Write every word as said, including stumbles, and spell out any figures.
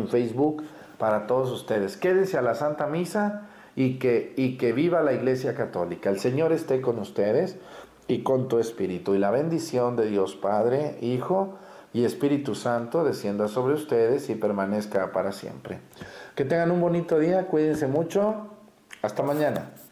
en Facebook para todos ustedes. Quédense a la Santa Misa y que, y que viva la Iglesia Católica. El Señor esté con ustedes y con tu espíritu. Y la bendición de Dios Padre, Hijo y Espíritu Santo descienda sobre ustedes y permanezca para siempre. Que tengan un bonito día, cuídense mucho. Hasta mañana.